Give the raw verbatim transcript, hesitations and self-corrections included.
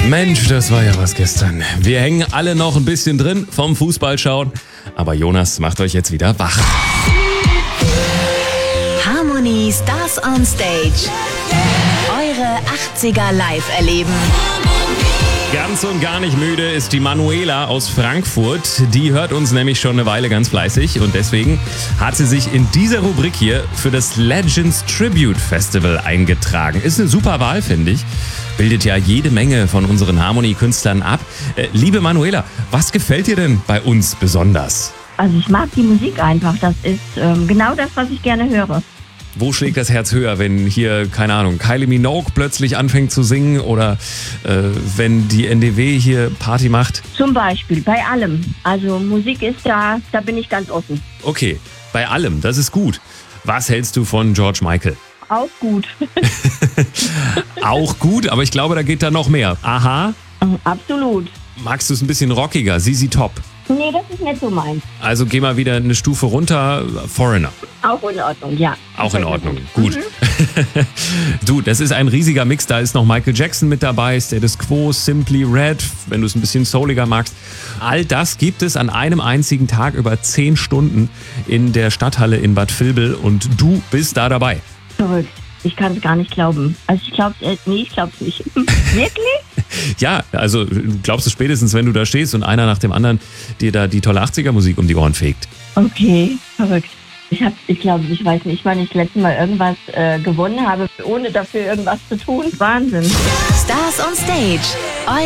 Mensch, das war ja was gestern. Wir hängen alle noch ein bisschen drin vom Fußballschauen. Aber Jonas macht euch jetzt wieder wach. Harmony Stars on Stage. Eure achtziger live erleben. Ganz und gar nicht müde ist die Manuela aus Frankfurt. Die hört uns nämlich schon eine Weile ganz fleißig. Und deswegen hat sie sich in dieser Rubrik hier für das Legends Tribute Festival eingetragen. Ist eine super Wahl, finde ich. Bildet ja jede Menge von unseren Harmony-Künstlern ab. Äh, liebe Manuela, was gefällt dir denn bei uns besonders? Also ich mag die Musik einfach. Das ist ähm, genau das, was ich gerne höre. Wo schlägt das Herz höher, wenn hier, keine Ahnung, Kylie Minogue plötzlich anfängt zu singen oder äh, wenn die N D W hier Party macht? Zum Beispiel bei allem. Also Musik ist da, da bin ich ganz offen. Okay, bei allem, das ist gut. Was hältst du von George Michael? Auch gut. Auch gut, aber ich glaube, da geht da noch mehr. Aha. Absolut. Magst du es ein bisschen rockiger? Z Z Top. Nee, das ist nicht so meins. Also geh mal wieder eine Stufe runter. Foreigner. Auch in Ordnung, ja. Auch in Ordnung, gut. Mhm. Du, das ist ein riesiger Mix. Da ist noch Michael Jackson mit dabei, Status Quo, Simply Red, wenn du es ein bisschen souliger magst. All das gibt es an einem einzigen Tag über zehn Stunden in der Stadthalle in Bad Vilbel und du bist da dabei. Verrückt. Ich kann es gar nicht glauben. Also ich glaube äh, nee, ich glaube es nicht. Wirklich? Ja, also glaubst du spätestens, wenn du da stehst und einer nach dem anderen dir da die tolle achtziger-Musik um die Ohren fegt. Okay, verrückt. Ich habe, ich glaube, ich weiß nicht, wann ich das letzte Mal irgendwas äh, gewonnen habe, ohne dafür irgendwas zu tun. Wahnsinn. Stars on Stage.